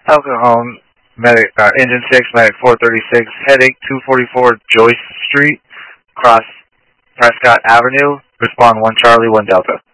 Alcohol, medic, engine 6, medic 436, headache 244 Joyce Street, cross Prescott Avenue, respond 1 Charlie, 1 Delta.